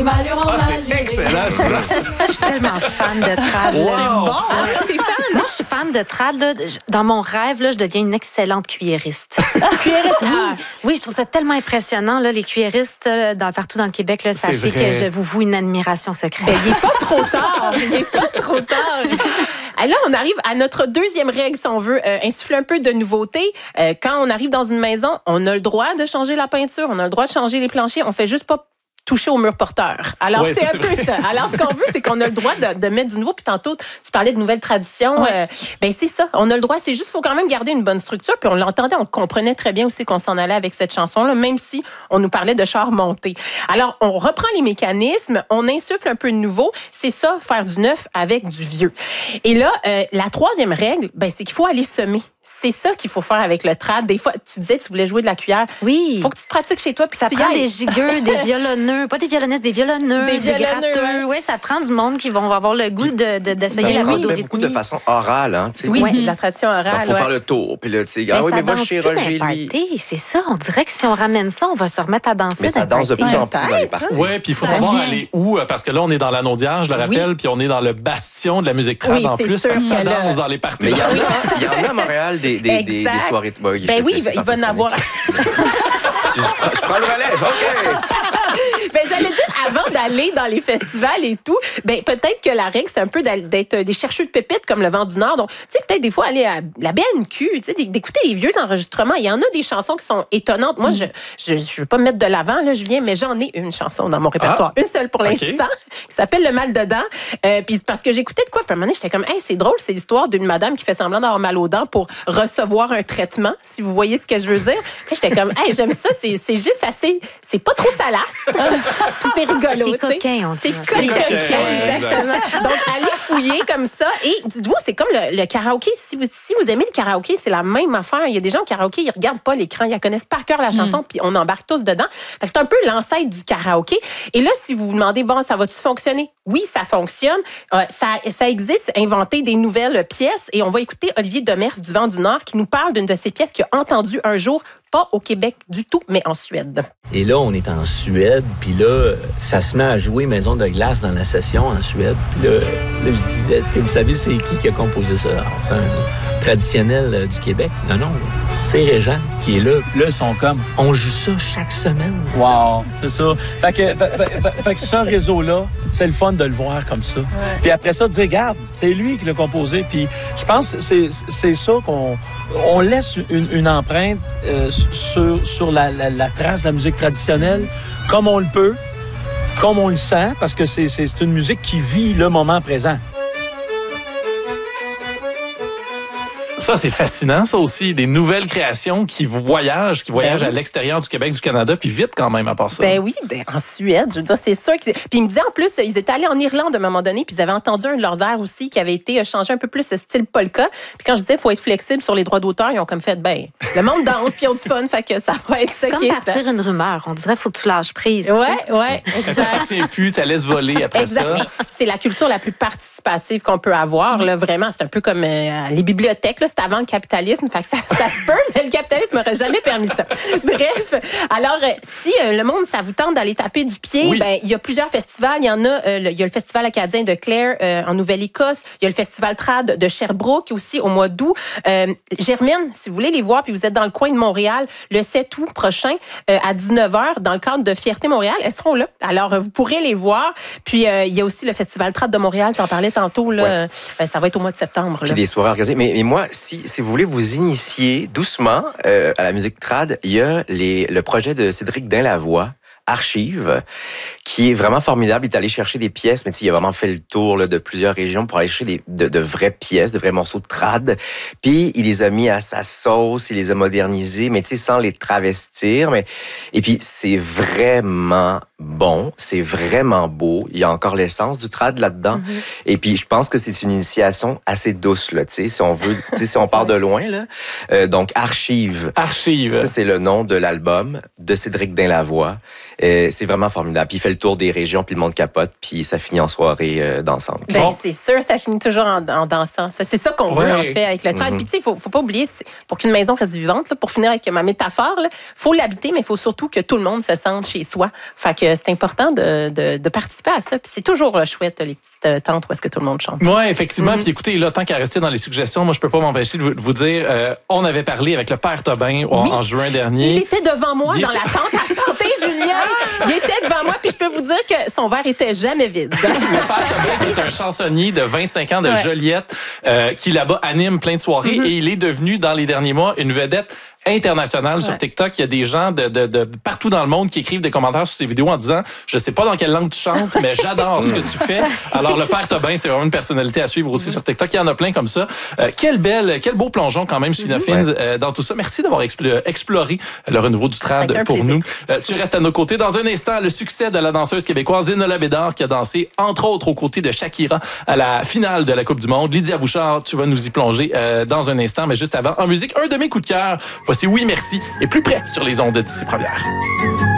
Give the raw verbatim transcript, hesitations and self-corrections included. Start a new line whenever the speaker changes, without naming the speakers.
Ah, c'est excellent, ça.
Je suis tellement fan de trad.
Wow.
C'est bon.
Ah, t'es fan?
Moi, je suis fan de trad. Là. Dans mon rêve, là, je deviens une excellente cuillériste.
Cuillériste?
Oui. Oui, je trouve ça tellement impressionnant, là, les cuilléristes là, dans, partout dans le Québec. Là, sachez que je vous voue une admiration secrète.
Ben, il n'est pas trop tard. Il n'est pas trop tard. Et là, on arrive à notre deuxième règle, si on veut euh, insuffler un peu de nouveauté. Euh, quand on arrive dans une maison, on a le droit de changer la peinture, on a le droit de changer les planchers. On fait juste pas toucher au mur porteur. Alors,
ouais,
c'est
ça,
un
c'est
peu
vrai.
ça. Alors, ce qu'on veut, c'est qu'on a le droit de, de mettre du nouveau. Puis tantôt, tu parlais de nouvelles traditions.
Ouais.
Euh, ben c'est ça. On a le droit. C'est juste qu'il faut quand même garder une bonne structure. Puis on l'entendait, on comprenait très bien aussi qu'on s'en allait avec cette chanson-là, même si on nous parlait de char monté. Alors, on reprend les mécanismes, on insuffle un peu de nouveau. C'est ça, faire du neuf avec du vieux. Et là, euh, la troisième règle, ben, c'est qu'il faut aller semer. C'est ça qu'il faut faire avec le trad. Des fois, tu disais que tu voulais jouer de la cuillère.
Oui.
Il faut que tu te pratiques chez toi. Puis
Ça
tu y
prend
ailles.
des gigueux, des violonneux, pas des violonnistes, des violonneux,
Des
des,
violonneux,
gratteux. Oui, ça prend du monde qui vont avoir le goût de, de,
Ça
d'essayer
se
la
transmet beaucoup de
rythmie.
façon orale. Hein, tu sais.
Oui,
Ouais.
c'est de la tradition orale.
Il faut
ouais.
faire le tour. Puis là, tu sais,
Mais
ah oui,
ça
mais va
danse
chez
plus
Roger,
dans les
lui.
parties, c'est ça. On dirait que si on ramène ça, on va se remettre à danser.
Mais ça
dans les
danse de plus
parties.
en plus dans les parties.
Oui, puis il faut
Ça
savoir
vient.
aller où, parce que là, on est dans l'Anaudière, je le rappelle,
Oui.
puis on est dans le bastion de la musique trad
Oui,
en
c'est
plus.
sûr
Fait que ça
que là-
danse dans les parties.
Mais il y en a, il y en a à Montréal des, des, des, des
Exact.
soirées. Bon, il
Ben
fait-
oui,
c'est
il va, il va
parfait,
en avoir.
je, prends, je prends le relais. OK.
Ben, j'allais dire, avant d'aller dans les festivals et tout, ben, peut-être que la règle, c'est un peu d'al- d'être des chercheurs de pépites comme le Vent du Nord. Donc, tu sais, peut-être des fois aller à la B N Q, tu sais, d'écouter les vieux enregistrements. Il y en a des chansons qui sont étonnantes. Moi, je je, je veux pas me mettre de l'avant, là, Julien, mais j'en ai une chanson dans mon répertoire. Une seule pour
OK.
l'instant, qui s'appelle Le Mal dedans. Euh, puis c'est parce que j'écoutais de quoi, puis à un moment donné, j'étais comme, hey, c'est drôle, c'est l'histoire d'une madame qui fait semblant d'avoir mal aux dents pour recevoir un traitement, si vous voyez ce que je veux dire. Puis j'étais comme, hey, j'aime ça, c'est c'est juste assez, c'est pas trop salace. Puis c'est rigolo.
C'est
tu sais.
coquin, on
C'est
dirait.
coquin,
coquin, ouais,
exactement. Donc, allez fouiller comme ça. Et dites-vous, c'est comme le, le karaoké. Si vous, si vous aimez le karaoké, c'est la même affaire. Il y a des gens au karaoké, ils regardent pas l'écran, ils connaissent par cœur la chanson, puis on embarque tous dedans. Fait que c'est un peu l'ancêtre du karaoké. Et là, si vous vous demandez, bon, ça va-tu fonctionner? Oui, ça fonctionne. Euh, ça, ça existe, inventer des nouvelles pièces. Et on va écouter Olivier Demers du Vent du Nord qui nous parle d'une de ces pièces qu'il a entendues un jour, pas au Québec du tout, mais en Suède.
Et là, on est en Suède, puis là, ça se met à jouer Maison de glace dans la session en Suède. Puis là, là, je disais, est-ce que vous savez c'est qui qui a composé ça? Alors, c'est un traditionnel euh, du Québec. Non, non, c'est Régent qui est là. Là, ils sont comme, on joue ça chaque semaine.
Wow, c'est ça. Fait que, fait, fait- fait que ce réseau-là, c'est le fun de le voir comme ça. Puis après ça, de dire, regarde, c'est lui qui l'a composé. Puis je pense que c'est, c'est ça qu'on on laisse une, une empreinte euh, sur, sur la, la, la trace de la musique traditionnelle comme on le peut, comme on le sent, parce que c'est, c'est, c'est une musique qui vit le moment présent.
Ça, c'est fascinant, ça aussi. Des nouvelles créations qui voyagent, qui voyagent
Ben oui.
à l'extérieur du Québec, du Canada, puis vite quand même à part ça.
Ben oui, ben, en Suède, je veux dire, c'est sûr. Que puis ils me disaient en plus, ils étaient allés en Irlande à un moment donné, puis ils avaient entendu un de leurs airs aussi qui avait été changé un peu plus ce style polka. Puis quand je disais, il faut être flexible sur les droits d'auteur, ils ont comme fait, ben, le monde danse, puis ils ont du fun, fait que ça va être ça
C'est comme
qui est ça.
partir une rumeur. On dirait qu'il faut que tu lâches prise. tu sais.
Ouais, ouais,
Elle
exact.
t'appartient plus, tu la laisses voler après
Exact.
ça.
Mais c'est la culture la plus participative qu'on peut avoir. Là, vraiment, c'est un peu comme euh, les bibliothèques. Là, c'est avant le capitalisme. Fait que ça, ça se peut, mais le capitalisme n'aurait jamais permis ça. Bref, alors, euh, si euh, le monde, ça vous tente d'aller taper du pied,
Oui.
ben il y a plusieurs festivals. Il y en a, euh, le, il y a le Festival acadien de Clare euh, en Nouvelle-Écosse. Il y a le Festival Trad de Sherbrooke aussi au mois d'août. Euh, Germaine, si vous voulez les voir, puis vous êtes dans le coin de Montréal, le sept août prochain euh, à dix-neuf heures, dans le cadre de Fierté Montréal, elles seront là. Alors, euh, vous pourrez les voir. Puis, euh, il y a aussi le Festival Trad de Montréal, t'en parlais tantôt, là.
Ouais.
Euh, ça va être au mois de septembre.
Puis
Là.
des soirées organisées. Mais, mais moi, si, si vous voulez vous initier doucement euh, à la musique trad, il y a les, le projet de Cédric Dainlavoie, Archive, qui est vraiment formidable. Il est allé chercher des pièces, mais tu sais, il a vraiment fait le tour là, de plusieurs régions pour aller chercher des, de, de vraies pièces, de vrais morceaux de trad. Puis il les a mis à sa sauce, il les a modernisés, mais tu sais, sans les travestir. Mais et puis c'est vraiment bon, c'est vraiment beau. Il y a encore l'essence du trad là-dedans.
Mm-hmm.
Et puis je pense que c'est une initiation assez douce là, tu sais, si on veut, tu sais, si on part de loin là. Euh, donc Archive.
Archive.
Ça, c'est le nom de l'album de Cédric Dainlavoie. Euh, c'est vraiment formidable. Puis il fait le tour des régions, puis le monde capote, puis ça finit en soirée euh, dansante.
Ben,
Bon.
c'est sûr, ça finit toujours en, en dansant. Ça, c'est ça qu'on
Ouais.
veut, en fait, avec le trad.
Mhm.
Puis, tu sais, il faut, faut pas oublier, c'est- pour qu'une maison reste vivante, là, pour finir avec ma métaphore, il faut l'habiter, mais il faut surtout que tout le monde se sente chez soi. Fait que c'est important de, de, de participer à ça. Puis c'est toujours euh, chouette, les petites euh, tentes où est-ce que tout le monde chante.
Oui, effectivement.
Mhm.
Puis écoutez, là, tant qu'à rester dans les suggestions, moi, je peux pas m'empêcher de vous, de vous dire, euh, on avait parlé avec le père Tobin en,
Oui.
en juin
Il
dernier.
était devant moi
Il
dans
était-
la tente à chanter, Julien. Il était devant moi, puis je peux vous dire que son verre était jamais vide.
Le père Tobin est un chansonnier de vingt-cinq ans de
Ouais.
Joliette euh, qui, là-bas, anime plein de soirées
Mm-hmm.
et il est devenu, dans les derniers mois, une vedette internationale sur
Ouais.
TikTok. Il y a des gens de, de, de partout dans le monde qui écrivent des commentaires sur ses vidéos en disant « Je sais pas dans quelle langue tu chantes, mais j'adore ce que tu fais. » Alors, le père Tobin, c'est vraiment une personnalité à suivre aussi sur TikTok. Il y en a plein comme ça. Euh, quel bel, quel beau plongeon quand même, Sheena Fins, euh, dans tout ça. Merci d'avoir expl- exploré le renouveau du
Ça a été
trad
un
pour
plaisir.
nous. Euh, tu restes à nos côtés. Dans un instant, le succès de la danseuse québécoise Enola Bédard qui a dansé, entre autres, aux côtés de Shakira à la finale de la Coupe du Monde. Lydia Bouchard, tu vas nous y plonger euh, dans un instant, mais juste avant, en musique, un de mes coups de cœur. Voici Oui Merci et plus près sur les ondes d'ici première.